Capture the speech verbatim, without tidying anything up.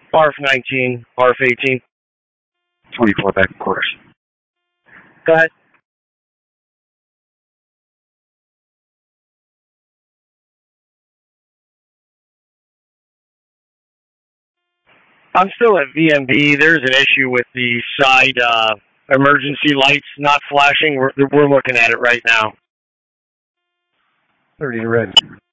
R F nineteen, R F eighteen. twenty-four back quarters. Go ahead. I'm still at V M B. There's an issue with the side uh, emergency lights not flashing. We're, we're looking at it right now. thirty to red.